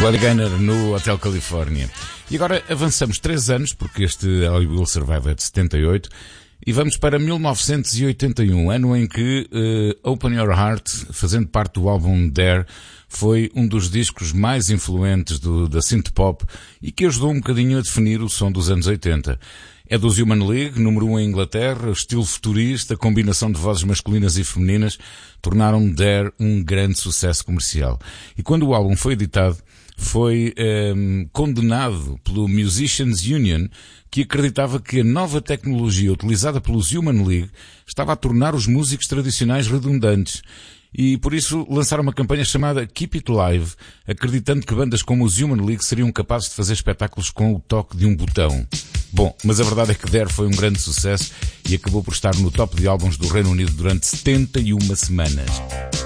Gloria Gaynor no Hotel Califórnia. E agora avançamos 3 anos, porque este I Will Survive é de 78, e vamos para 1981, ano em que Open Your Heart, fazendo parte do álbum Dare, foi um dos discos mais influentes da synth-pop e que ajudou um bocadinho a definir o som dos anos 80. É dos Human League, número 1 em Inglaterra, estilo futurista, combinação de vozes masculinas e femininas, tornaram Dare um grande sucesso comercial. E quando o álbum foi editado, foi condenado pelo Musicians Union, que acreditava que a nova tecnologia utilizada pelos Human League estava a tornar os músicos tradicionais redundantes. E por isso lançaram uma campanha chamada Keep It Live, acreditando que bandas como os Human League seriam capazes de fazer espetáculos com o toque de um botão. Bom, mas a verdade é que Dare foi um grande sucesso e acabou por estar no top de álbuns do Reino Unido durante 71 semanas.